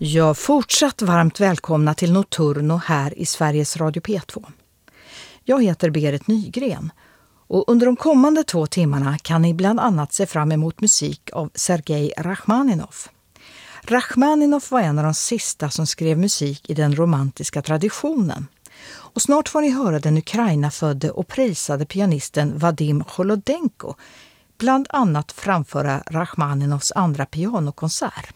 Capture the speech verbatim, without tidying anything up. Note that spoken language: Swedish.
Ja, fortsatt varmt välkomna till Nocturno här i Sveriges Radio P två. Jag heter Berit Nygren och under de kommande två timmarna kan ni bland annat se fram emot musik av Sergej Rachmaninoff. Rachmaninoff var en av de sista som skrev musik i den romantiska traditionen. Och snart får ni höra den Ukraina-födde och prisade pianisten Vadim Holodenko bland annat framföra Rachmaninoffs andra pianokonsert.